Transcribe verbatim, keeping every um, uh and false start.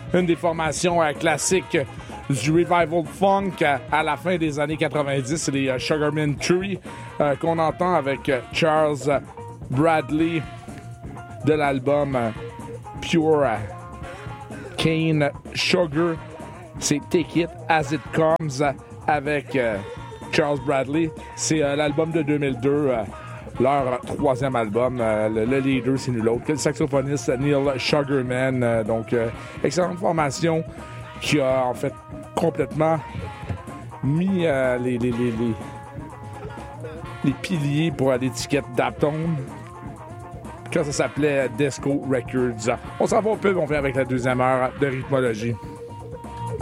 une des formations euh, classiques du revival funk euh, à la fin des années quatre-vingt-dix. C'est les euh, Sugarman Tree euh, qu'on entend avec euh, Charles Bradley de l'album euh, Pure euh, Cane Sugar. C'est Take It As It Comes euh, avec euh, Charles Bradley. C'est euh, l'album de deux mille deux, euh, leur troisième album. Euh, le, le leader, c'est nul autre que le saxophoniste Neil Sugarman. Euh, donc, euh, excellente formation qui a en fait complètement mis euh, les, les, les, les, les piliers pour l'étiquette Daptone quand ça s'appelait Disco Records. On s'en va au pub, on fait avec la deuxième heure de rythmologie.